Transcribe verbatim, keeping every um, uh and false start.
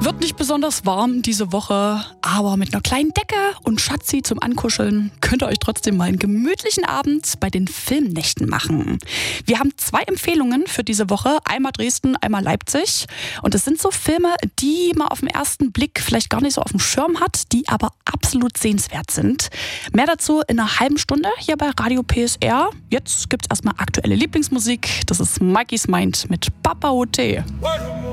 Wird nicht besonders warm diese Woche, aber mit einer kleinen Decke und Schatzi zum Ankuscheln könnt ihr euch trotzdem mal einen gemütlichen Abend bei den Filmnächten machen. Wir haben zwei Empfehlungen für diese Woche, einmal Dresden, einmal Leipzig. Und das sind so Filme, die man auf den ersten Blick vielleicht gar nicht so auf dem Schirm hat, die aber absolut sehenswert sind. Mehr dazu in einer halben Stunde hier bei Radio P S R. Jetzt gibt's erstmal aktuelle Lieblingsmusik. Das ist Mikey's Mind mit Papa O T.